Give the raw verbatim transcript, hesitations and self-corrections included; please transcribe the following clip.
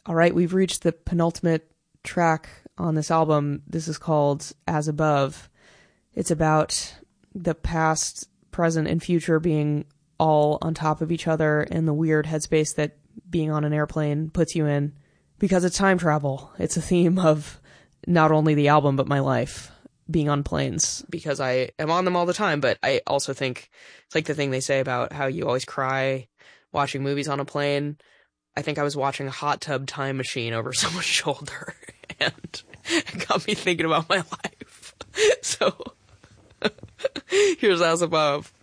All right, we've reached the penultimate track on this album. This is called As Above. It's about the past, present, and future being all on top of each other in the weird headspace that being on an airplane puts you in. Because it's time travel. It's a theme of not only the album, but my life, being on planes. Because I am on them all the time, but I also think it's like the thing they say about how you always cry watching movies on a plane. I think I was watching a Hot Tub Time Machine over someone's shoulder, and it got me thinking about my life. So, here's As Above.